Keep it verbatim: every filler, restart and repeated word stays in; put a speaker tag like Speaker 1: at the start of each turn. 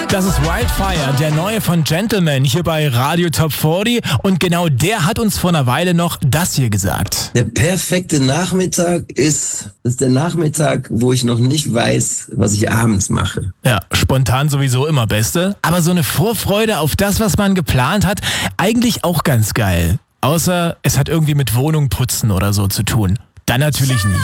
Speaker 1: Das ist Wildfire, der neue von Gentleman hier bei Radio Top vierzig und genau der hat uns vor einer Weile noch das hier gesagt.
Speaker 2: Der perfekte Nachmittag ist, ist der Nachmittag, wo ich noch nicht weiß, was ich abends mache.
Speaker 1: Ja, spontan sowieso immer Beste, aber so eine Vorfreude auf das, was man geplant hat, eigentlich auch ganz geil. Außer es hat irgendwie mit Wohnung putzen oder so zu tun. Dann natürlich nie.